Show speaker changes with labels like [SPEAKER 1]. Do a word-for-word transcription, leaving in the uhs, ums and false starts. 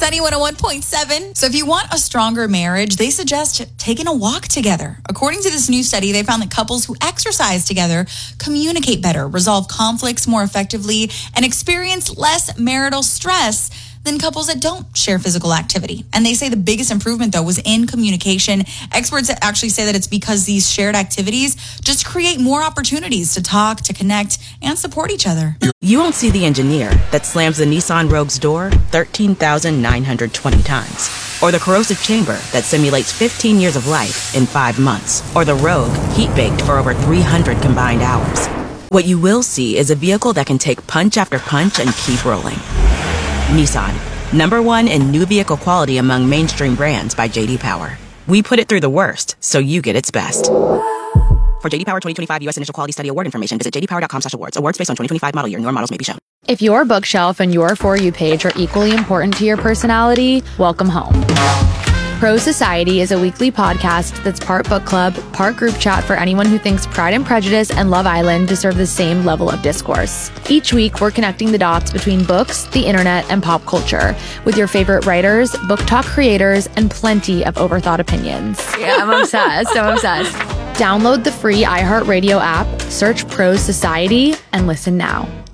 [SPEAKER 1] Sunny one oh one point seven. So if you want a stronger marriage, they suggest taking a walk together. According to this new study, they found that couples who exercise together communicate better, resolve conflicts more effectively, and experience less marital stress than couples that don't share physical activity. And they say the biggest improvement, though, was in communication. Experts actually say that it's because these shared activities just create more opportunities to talk, to connect, and support each other.
[SPEAKER 2] You won't see the engineer that slams the Nissan Rogue's door thirteen thousand nine hundred twenty times. Or the corrosive chamber that simulates fifteen years of life in five months. Or the Rogue heat-baked for over three hundred combined hours. What you will see is a vehicle that can take punch after punch and keep rolling. Nissan, number one in new vehicle quality among mainstream brands by J D Power. We put it through the worst, so you get its best. For J D Power twenty twenty-five U S Initial Quality Study Award information, visit j d power dot com slash awards. Awards based on twenty twenty-five model year. Newer models may be shown.
[SPEAKER 3] If your bookshelf and your For You page are equally important to your personality, welcome home. Pro Society is a weekly podcast that's part book club, part group chat for anyone who thinks Pride and Prejudice and Love Island deserve the same level of discourse. Each week, we're connecting the dots between books, the internet, and pop culture with your favorite writers, book talk creators, and plenty of overthought opinions. Yeah, I'm obsessed. I'm obsessed. Download the free iHeartRadio app, search Pro Society, and listen now.